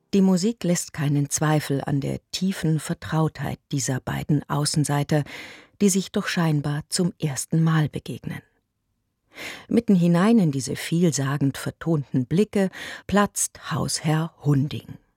Die Musik lässt keinen Zweifel an der tiefen Vertrautheit dieser beiden Außenseiter, die sich doch scheinbar zum ersten Mal begegnen. Mitten hinein in diese vielsagend vertonten Blicke platzt Hausherr Hunding.